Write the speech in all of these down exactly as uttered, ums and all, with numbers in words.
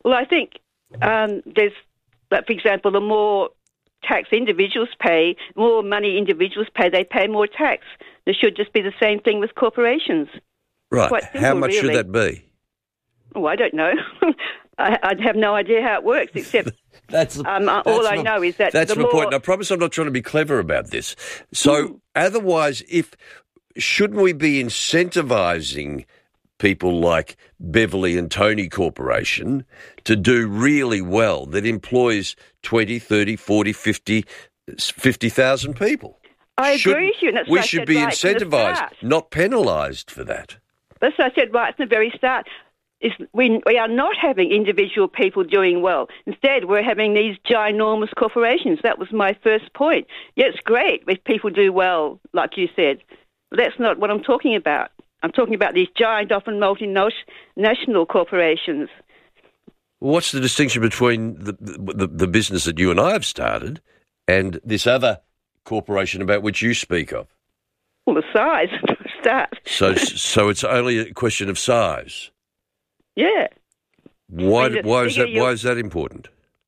Well, I think um, there's, like, for example, the more tax individuals pay, more money individuals pay, they pay more tax. There should just be the same thing with corporations. Right. Quite simple, how much really. should that be? Oh, I don't know. I, I have no idea how it works, except that's, um, that's all I my, know is that that's the my more... point. And I promise I'm not trying to be clever about this. So, mm. otherwise, if shouldn't we be incentivising people like Beverley and Tony Corporation to do really well that employs twenty, thirty, forty, fifty, fifty thousand people? I Should, agree with you. And that's we what I should said be right from the incentivised, start. not penalised for that. That's what I said right from the very start. Is we, we are not having individual people doing well. Instead, we're having these ginormous corporations. That was my first point. Yeah, it's great if people do well, like you said. But that's not what I'm talking about. I'm talking about these giant, often multinational corporations. What's the distinction between the, the the business that you and I have started and this other corporation about which you speak of? Well, the size to start. So, so it's only a question of size. Yeah. Why? I mean, why is that? you, Why is that important?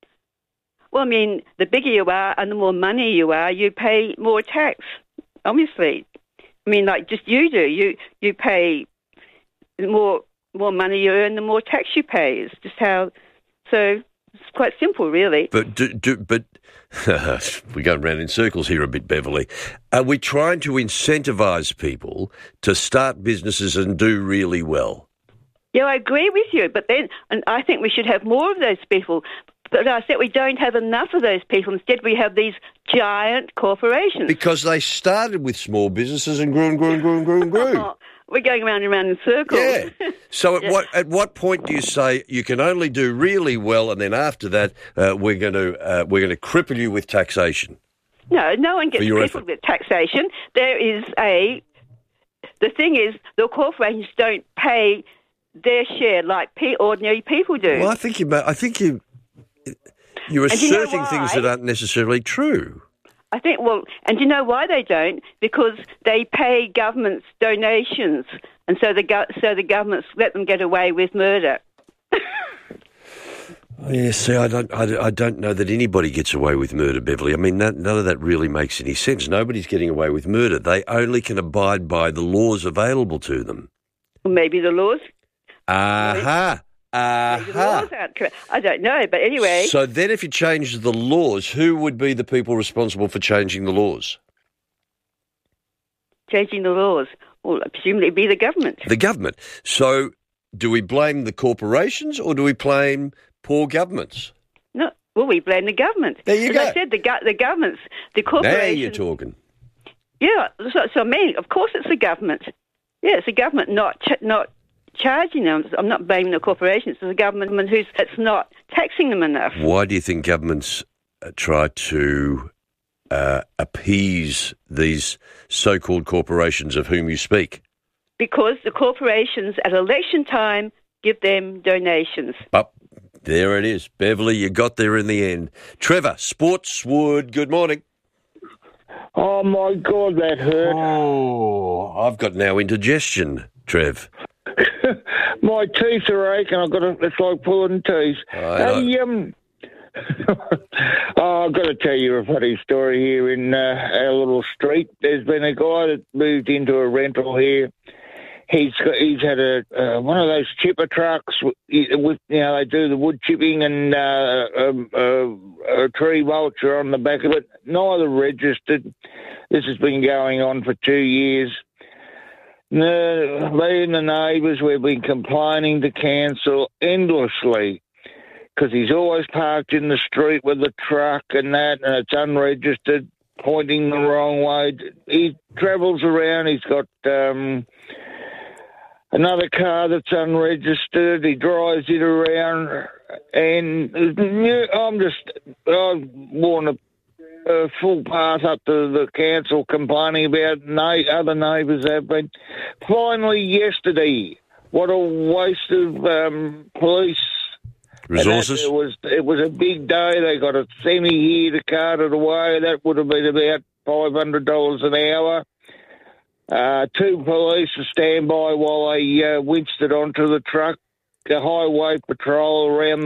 Well, I mean, the bigger you are and the more money you are, you pay more tax. Obviously, I mean, like just you do. You you pay the more more money you earn, the more tax you pay. It's just how. So it's quite simple, really. But do, do but we're going round in circles here a bit, Beverley. Are we trying to incentivise people to start businesses and do really well? Yeah, I agree with you, but then, and I think we should have more of those people. But I said we don't have enough of those people. Instead, we have these giant corporations. Because they started with small businesses and grew and grew and grew and grew and grew. Oh, we're going round and round in circles. Yeah. So at Yeah. what at what point do you say you can only do really well, and then after that uh, we're going to uh, we're going to cripple you with taxation? No, no one gets For your crippled effort. with taxation. There is a. The thing is, the corporations don't pay their share like pe- ordinary people do. Well, I think you. I think you. You're And do you know asserting things why? that aren't necessarily true. I think, well, and do you know why they don't? Because they pay governments donations, and so the go- so the governments let them get away with murder. Yeah, see, I don't, I, I don't know that anybody gets away with murder, Beverley. I mean, that, none of that really makes any sense. Nobody's getting away with murder. They only can abide by the laws available to them. Well, maybe the laws. Aha. Maybe the Aha. laws aren't correct. I don't know, but anyway. So then if you change the laws, who would be the people responsible for changing the laws? Changing the laws. Well, presumably it'd be the government. The government. So do we blame the corporations or do we blame poor governments? No, well, we blame the government. There you As go. I said, the, go- the governments, the Now corporations. you're talking. Yeah, so, so I mean, of course it's the government. Yeah, it's the government not ch- not charging them. I'm not blaming the corporations. It's the government who's that's not taxing them enough. Why do you think governments uh, try to uh, appease these so-called corporations of whom you speak? Because the corporations at election time give them donations. Up there it is. Beverley, you got there in the end. Trevor, Sportswood, good morning. Oh, my God, that hurt. Oh, I've got now indigestion, Trev. My teeth are aching. I've got to, it's like pulling teeth. I Hey, um, oh, I've got to tell you a funny story here in uh, our little street. There's been a guy that moved into a rental here. He's got, he's had a uh, one of those chipper trucks with, with you know they do the wood chipping and uh, um, uh, a tree vulture on the back of it. Neither registered. This has been going on for two years. No, me and the neighbours, we've been complaining to council endlessly because he's always parked in the street with the truck and that, and it's unregistered, pointing the wrong way. He travels around. He's got um, another car that's unregistered. He drives it around, and I'm just, I want to a full path up to the council complaining about na- other neighbours have been. Finally, yesterday, what a waste of um, police Resources? It was it was a big day. They got a semi here to cart it away. That would have been about five hundred dollars an hour. Uh, two police to stand by while they uh, winched it onto the truck. A highway patrol around